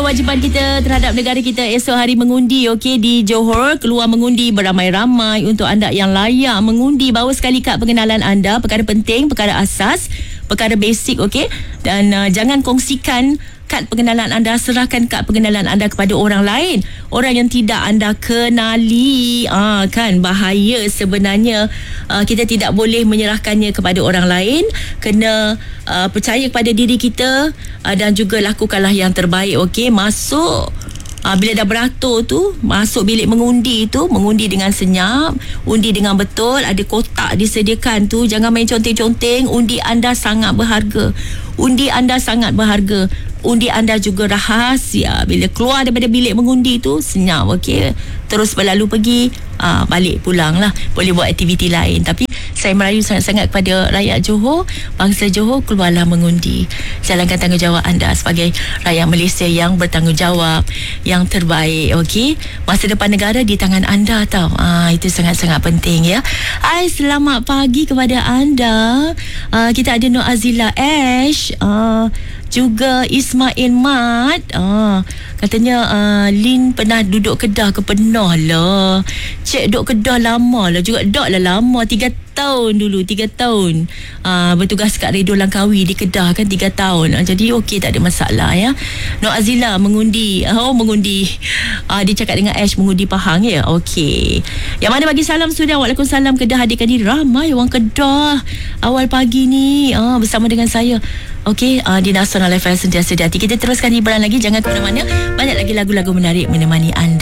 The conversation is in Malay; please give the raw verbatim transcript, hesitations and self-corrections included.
kewajipan kita terhadap negara kita esok hari mengundi, okey, di Johor. Keluar mengundi beramai-ramai untuk anda yang layak mengundi. Bawa sekali kad pengenalan anda, perkara penting, perkara asas, perkara basic, okey. Dan uh, jangan kongsikan kad pengenalan anda, serahkan kad pengenalan anda kepada orang lain, orang yang tidak anda kenali. Ah, kan bahaya sebenarnya. Ah, kita tidak boleh menyerahkannya kepada orang lain. Kena uh, percaya kepada diri kita, uh, dan juga lakukanlah yang terbaik. Okey, masuk Uh, bila dah beratur tu, masuk bilik mengundi tu, mengundi dengan senyap, undi dengan betul, ada kotak disediakan tu. Jangan main conteng-conteng. Undi anda sangat berharga. Undi anda sangat berharga. Undi anda juga rahsia. Bila keluar daripada bilik mengundi tu, senyap, okey. Terus berlalu pergi, uh, balik pulang lah. Boleh buat aktiviti lain. Tapi saya merayu sangat-sangat kepada rakyat Johor, bangsa Johor, keluarlah mengundi. Jalankan tanggungjawab anda sebagai rakyat Malaysia yang bertanggungjawab, yang terbaik, okey. Masa depan negara di tangan anda tau. Ah, itu sangat-sangat penting ya. Hai, selamat pagi kepada anda. Ah, kita ada Nur Azila Ash, ah, juga Ismail Mat. Ah, katanya ah, Lin pernah duduk Kedah ke? Pernah lah. Cik duduk Kedah lama lah juga. Dok lah lama, tiga tahun dulu, tiga tahun uh, bertugas kat Radio Langkawi di Kedah kan, tiga tahun. Uh, jadi okey, tak ada masalah ya. Nur Azila mengundi. Oh, mengundi. Uh, dia cakap dengan Ash mengundi Pahang ya. Okey. Yang mana bagi salam sudah. Waalaikumsalam. Kedah hadirkan diri. Ramai orang Kedah awal pagi ni uh, bersama dengan saya. Okey, uh, di Nasional F M sentiasa di hati. Kita teruskan hiburan lagi. Jangan ke mana-mana. Banyak lagi lagu-lagu menarik menemani anda.